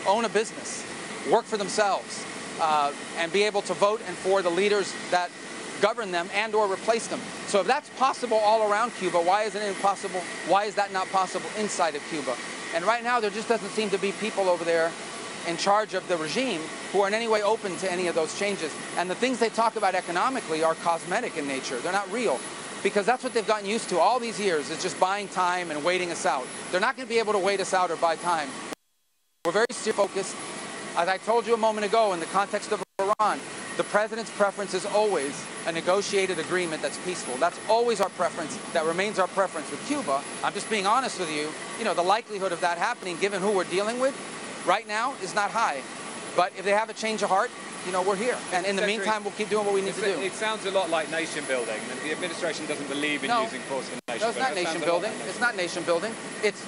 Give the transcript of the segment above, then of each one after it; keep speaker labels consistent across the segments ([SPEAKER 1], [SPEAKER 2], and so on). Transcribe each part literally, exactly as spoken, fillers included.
[SPEAKER 1] own a business, work for themselves, uh, and be able to vote and for the leaders that govern them and or replace them. So if that's possible all around Cuba, why isn't it impossible? Why is that not possible inside of Cuba? And right now there just doesn't seem to be people over there in charge of the regime who are in any way open to any of those changes. And the things they talk about economically are cosmetic in nature. They're not real, because that's what they've gotten used to all these years, is just buying time and waiting us out. They're not going to be able to wait us out or buy time. We're very focused. As I told you a moment ago, in the context of Iran, the president's preference is always a negotiated agreement that's peaceful. That's always our preference. That remains our preference with Cuba. I'm just being honest with you. You know, the likelihood of that happening, given who we're dealing with right now, is not high. But if they have a change of heart, you know, we're here. And in the meantime, we'll keep doing what we need to do.
[SPEAKER 2] It sounds a lot like nation building. The administration doesn't believe in
[SPEAKER 1] no.
[SPEAKER 2] using force in nation building.
[SPEAKER 1] No, it's not nation building. It's not nation building. It's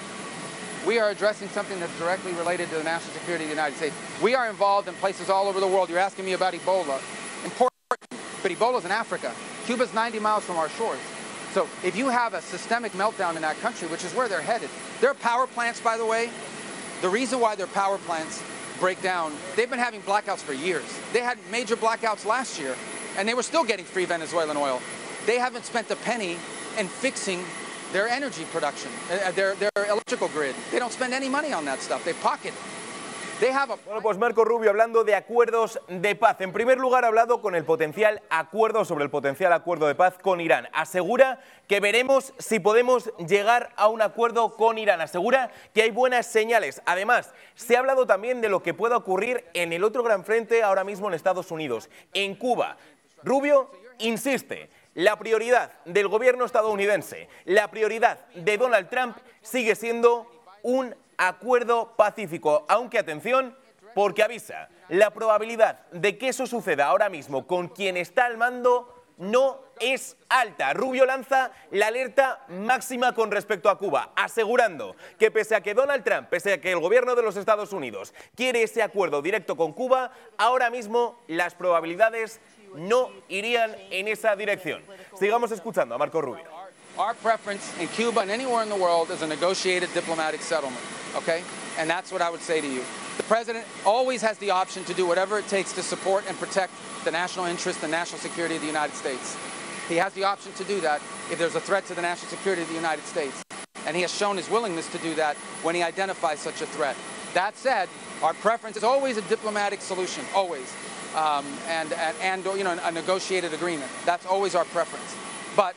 [SPEAKER 1] we are addressing something that's directly related to the national security of the United States. We are involved in places all over the world. You're asking me about Ebola. Important, but Ebola's in Africa. Cuba's ninety miles from our shores. So if you have a systemic meltdown in that country, which is where they're headed, their power plants, by the way, the reason why their power plants break down, they've been having blackouts for years. They had major blackouts last year, and they were still getting free Venezuelan oil. They haven't spent a penny in fixing their energy production, their, their electrical grid. They don't spend any money on that stuff. They pocket it. They have a...
[SPEAKER 3] Bueno, pues Marco Rubio hablando de acuerdos de paz. En primer lugar, ha hablado con el potencial acuerdo sobre el potencial acuerdo de paz con Irán. Asegura que veremos si podemos llegar a un acuerdo con Irán. Asegura que hay buenas señales. Además, se ha hablado también de lo que pueda ocurrir en el otro gran frente ahora mismo en Estados Unidos, en Cuba. Rubio insiste. La prioridad del gobierno estadounidense, la prioridad de Donald Trump sigue siendo un acuerdo pacífico, aunque atención, porque avisa, la probabilidad de que eso suceda ahora mismo con quien está al mando no es alta. Rubio lanza la alerta máxima con respecto a Cuba, asegurando que pese a que Donald Trump, pese a que el gobierno de los Estados Unidos quiere ese acuerdo directo con Cuba, ahora mismo las probabilidades no irían en esa dirección. Sigamos escuchando a Marco Rubio.
[SPEAKER 1] Our preference in Cuba and anywhere in the world is a negotiated diplomatic settlement, okay? And that's what I would say to you. The president always has the option to do whatever it takes to support and protect the national interest and national security of the United States. He has the option to do that if there's a threat to the national security of the United States. And he has shown his willingness to do that when he identifies such a threat. That said, our preference is always a diplomatic solution, always. Um, and, and, and you know, a negotiated agreement. That's always our preference. But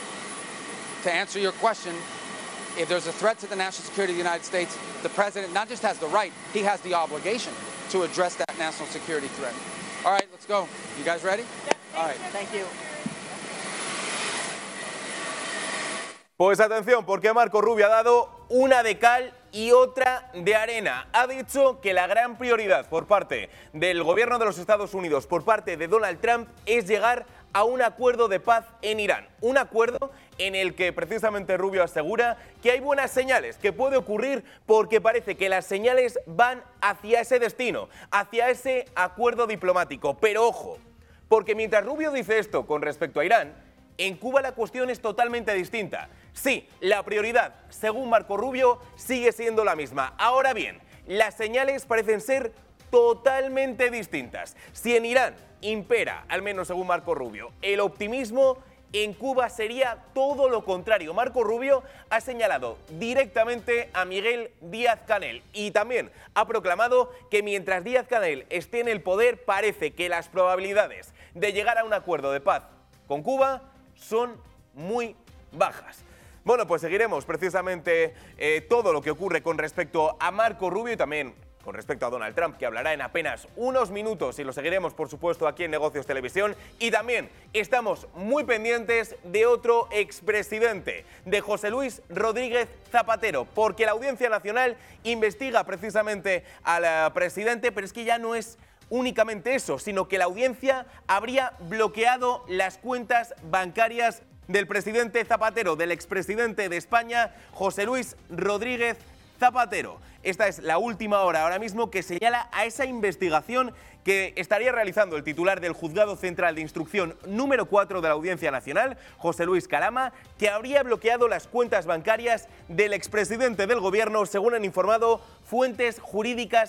[SPEAKER 1] to answer your question, if there's a threat to the national security of the United States, the president not just has the right, he has the obligation to address that national security threat. All right, let's go. You guys ready?
[SPEAKER 4] Yeah.
[SPEAKER 1] All right.
[SPEAKER 4] Thank you.
[SPEAKER 3] Pues atención, porque Marco Rubio ha dado una de cal y otra de arena. Ha dicho que la gran prioridad por parte del gobierno de los Estados Unidos, por parte de Donald Trump, es llegar a un acuerdo de paz en Irán. Un acuerdo en el que precisamente Rubio asegura que hay buenas señales, que puede ocurrir porque parece que las señales van hacia ese destino, hacia ese acuerdo diplomático. Pero ojo, porque mientras Rubio dice esto con respecto a Irán, en Cuba la cuestión es totalmente distinta. Sí, la prioridad, según Marco Rubio, sigue siendo la misma. Ahora bien, las señales parecen ser totalmente distintas. Si en Irán impera, al menos según Marco Rubio, el optimismo, en Cuba sería todo lo contrario. Marco Rubio ha señalado directamente a Miguel Díaz-Canel y también ha proclamado que mientras Díaz-Canel esté en el poder, parece que las probabilidades de llegar a un acuerdo de paz con Cuba son muy bajas. Bueno, pues seguiremos precisamente eh, todo lo que ocurre con respecto a Marco Rubio y también con respecto a Donald Trump, que hablará en apenas unos minutos, y lo seguiremos, por supuesto, aquí en Negocios Televisión. Y también estamos muy pendientes de otro expresidente, de José Luis Rodríguez Zapatero, porque la Audiencia Nacional investiga precisamente al presidente, pero es que ya no es únicamente eso, sino que la audiencia habría bloqueado las cuentas bancarias del presidente Zapatero, del expresidente de España, José Luis Rodríguez Zapatero. Esta es la última hora ahora mismo que señala a esa investigación que estaría realizando el titular del Juzgado Central de Instrucción número cuatro de la Audiencia Nacional, José Luis Calama, que habría bloqueado las cuentas bancarias del expresidente del Gobierno, según han informado fuentes jurídicas